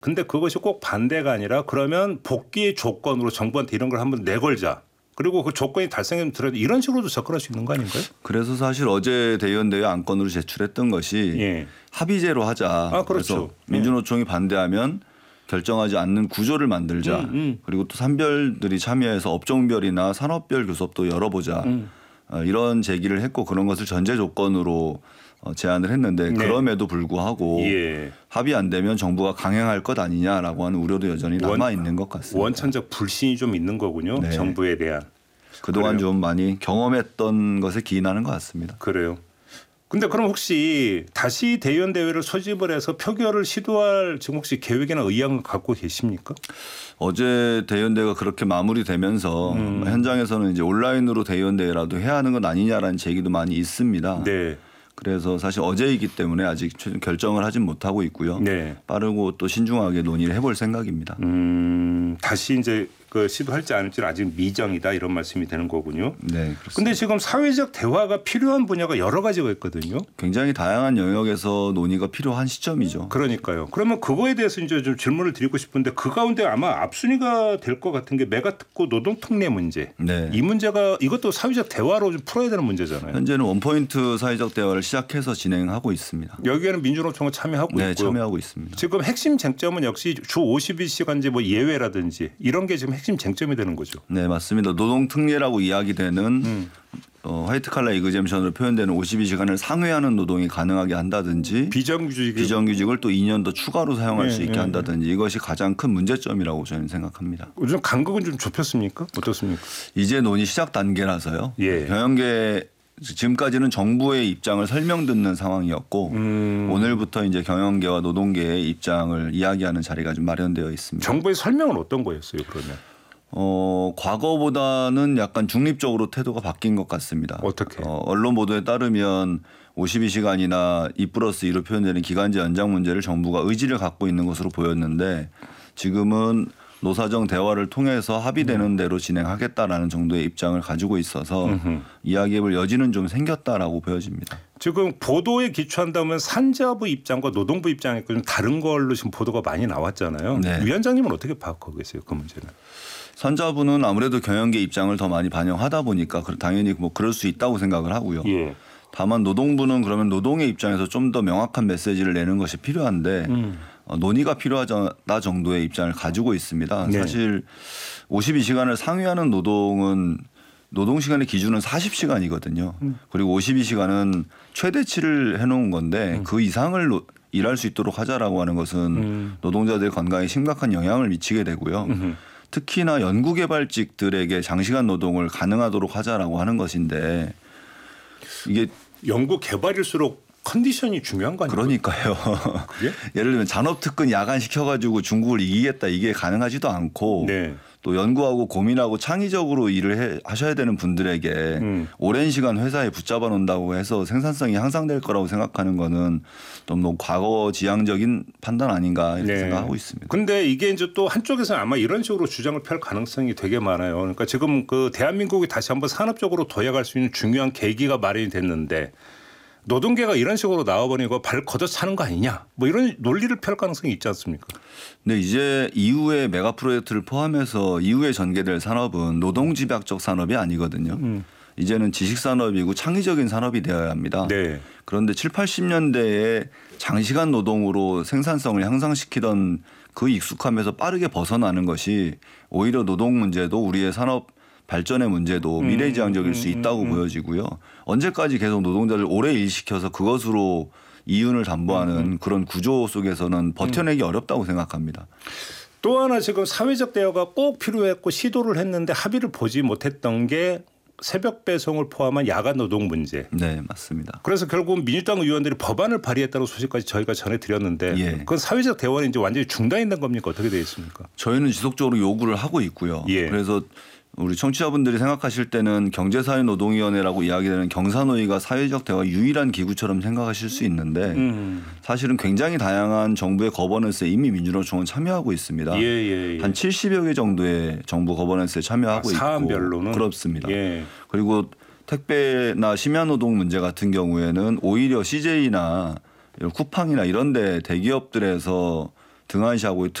근데 그것이 꼭 반대가 아니라 그러면 복귀의 조건으로 정부한테 이런 걸 한번 내걸자. 그리고 그 조건이 달성되면 들어야 이런 식으로도 접근할 수 있는 거 아닌가요? 그래서 사실 어제 대의원대회 안건으로 제출했던 것이 예. 합의제로 하자. 아, 그렇죠. 그래서 민주노총이 반대하면 결정하지 않는 구조를 만들자. 그리고 또 산별들이 참여해서 업종별이나 산업별 교섭도 열어보자. 이런 제기를 했고 그런 것을 전제 조건으로 제안을 했는데 네. 그럼에도 불구하고 예. 합의 안 되면 정부가 강행할 것 아니냐라고 하는 우려도 여전히 남아 있는 것 같습니다. 원천적 불신이 좀 있는 거군요. 네. 정부에 대한. 그동안 그래요? 좀 많이 경험했던 것에 기인하는 것 같습니다. 그래요. 근데 그럼 혹시 다시 대의원 대회를 소집을 해서 표결을 시도할 지금 혹시 계획이나 의향을 갖고 계십니까? 어제 대의원대회가 그렇게 마무리되면서 현장에서는 이제 온라인으로 대의원대회라도 해야 하는 건 아니냐라는 제기도 많이 있습니다. 네. 그래서 사실 어제이기 때문에 아직 결정을 하진 못하고 있고요. 네. 빠르고 또 신중하게 논의를 해볼 생각입니다. 다시 이제 그 시도할지 않을지는 아직 미정이다 이런 말씀이 되는 거군요. 네, 그렇습니다. 근데 지금 사회적 대화가 필요한 분야가 여러 가지가 있거든요. 굉장히 다양한 영역에서 논의가 필요한 시점이죠. 그러니까요. 그러면 그거에 대해서 이제 좀 질문을 드리고 싶은데 그 가운데 아마 앞순위가 될 것 같은 게 메가특구 노동특례 문제. 네. 이 문제가 이것도 사회적 대화로 좀 풀어야 되는 문제잖아요. 현재는 원포인트 사회적 대화를 시작해서 진행하고 있습니다. 여기에는 민주노총은 참여하고 네, 있고요. 참여하고 있습니다. 지금 핵심 쟁점은 역시 주 52시간제 뭐 예외라든지 이런 게 지금 핵심 쟁점이 되는 거죠. 네, 맞습니다. 노동특례라고 이야기되는 화이트 칼라 이그젬션으로 표현되는 52시간을 상회하는 노동이 가능하게 한다든지 비정규직을 또 2년 더 추가로 사용할 수 있게 한다든지 이것이 가장 큰 문제점이라고 저는 생각합니다. 요즘 간격은 좀 좁혔습니까? 어떻습니까? 이제 논의 시작 단계라서요. 예. 경영계 지금까지는 정부의 입장을 설명 듣는 상황이었고 오늘부터 이제 경영계와 노동계의 입장을 이야기하는 자리가 좀 마련되어 있습니다. 정부의 설명은 어떤 거였어요, 그러면? 과거보다는 약간 중립적으로 태도가 바뀐 것 같습니다. 어떻게? 언론 보도에 따르면 52시간이나 2+2로 표현되는 기간제 연장 문제를 정부가 의지를 갖고 있는 것으로 보였는데 지금은 노사정 대화를 통해서 합의되는 대로 진행하겠다라는 정도의 입장을 가지고 있어서 이야기해볼 여지는 좀 생겼다라고 보여집니다. 지금 보도에 기초한다면 산자부 입장과 노동부 입장이 좀 다른 걸로 지금 보도가 많이 나왔잖아요. 네. 위원장님은 어떻게 파악하고 계세요, 그 문제는? 산자부는 아무래도 경영계 입장을 더 많이 반영하다 보니까 당연히 뭐 그럴 수 있다고 생각을 하고요. 예. 다만 노동부는 그러면 노동의 입장에서 좀 더 명확한 메시지를 내는 것이 필요한데 논의가 필요하다 정도의 입장을 가지고 있습니다. 네. 사실 52시간을 상회하는 노동은 노동시간의 기준은 40시간이거든요. 그리고 52시간은 최대치를 해놓은 건데 그 이상을 일할 수 있도록 하자라고 하는 것은 노동자들의 건강에 심각한 영향을 미치게 되고요. 특히나 연구개발직들에게 장시간 노동을 가능하도록 하자라고 하는 것인데 이게 연구 개발일수록 컨디션이 중요한 거 아니에요? 그러니까요. 그게? 예를 들면 잔업특근 야간시켜가지고 중국을 이기겠다 이게 가능하지도 않고 네. 또 연구하고 고민하고 창의적으로 일을 하셔야 되는 분들에게 오랜 시간 회사에 붙잡아 놓는다고 해서 생산성이 향상될 거라고 생각하는 거는 너무 과거 지향적인 판단 아닌가 이렇게 생각하고 있습니다. 근데 이게 이제 또 한쪽에서는 아마 이런 식으로 주장을 펼 가능성이 되게 많아요. 그러니까 지금 그 대한민국이 다시 한번 산업적으로 도약할 수 있는 중요한 계기가 마련이 됐는데 노동계가 이런 식으로 나와버리고 발 걷어차는 거 아니냐 뭐 이런 논리를 펼 가능성이 있지 않습니까? 근데 이제 이후에 메가 프로젝트를 포함해서 이후에 전개될 산업은 노동집약적 산업이 아니거든요. 이제는 지식산업이고 창의적인 산업이 되어야 합니다. 네. 그런데 7, 80년대에 장시간 노동으로 생산성을 향상시키던 그 익숙함에서 빠르게 벗어나는 것이 오히려 노동 문제도 우리의 산업 발전의 문제도 미래지향적일 수 있다고 보여지고요. 언제까지 계속 노동자를 오래 일시켜서 그것으로 이윤을 담보하는 그런 구조 속에서는 버텨내기 어렵다고 생각합니다. 또 하나 지금 사회적 대화가 꼭 필요했고 시도를 했는데 합의를 보지 못했던 게 새벽 배송을 포함한 야간 노동 문제. 네, 맞습니다. 그래서 결국 민주당 의원들이 법안을 발의했다는 소식까지 저희가 전해드렸는데 예. 그건 사회적 대화는 이제 완전히 중단된 겁니까? 어떻게 되어 있습니까? 저희는 지속적으로 요구를 하고 있고요. 예. 그래서 우리 청취자분들이 생각하실 때는 경제사회노동위원회라고 이야기되는 경사노위가 사회적 대화 유일한 기구처럼 생각하실 수 있는데 사실은 굉장히 다양한 정부의 거버넌스에 이미 민주노총은 참여하고 있습니다. 한 70여 개 정도의 정부 거버넌스에 참여하고 있고 사안별로는 그렇습니다. 예. 그리고 택배나 심야노동 문제 같은 경우에는 오히려 CJ나 쿠팡이나 이런 데 대기업들에서 등한시하고